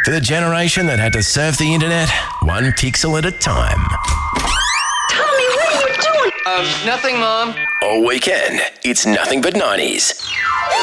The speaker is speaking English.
For the generation that had to surf the internet, one pixel at a time. Tommy, what are you doing? Nothing, Mom. All weekend, it's nothing but 90s.